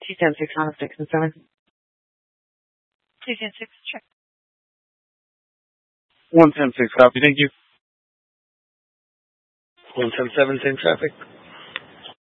210-6 on 6 and 7. 210-6, check. 110-6, copy, thank you. 110-7, same traffic.